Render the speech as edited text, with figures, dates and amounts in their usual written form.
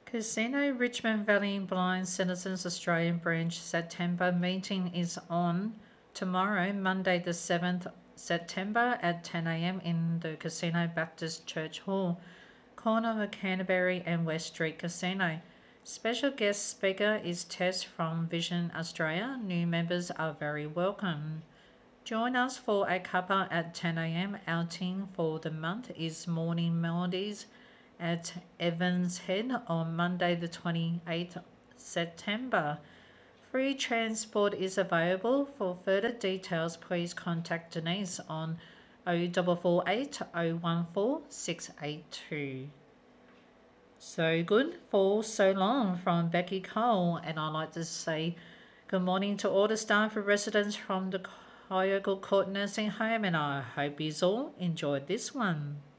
Casino Richmond Valley Blind Citizens Australian Branch September meeting is on tomorrow, Monday the 7th September at 10 a.m. in the Casino Baptist Church Hall, corner of Canterbury and West Street Casino. Special guest speaker is Tess from Vision Australia. New members are very welcome. Join us for a cuppa at 10 a.m. Outing for the month is Morning Melodies at Evans Head on Monday the 28th September. Free transport is available. For further details, please contact Denise on 0448 014 682. So good for so long from Becky Cole, and I'd like to say good morning to all the staff and residents from the Kyogle Court Nursing Home, and I hope you all enjoyed this one.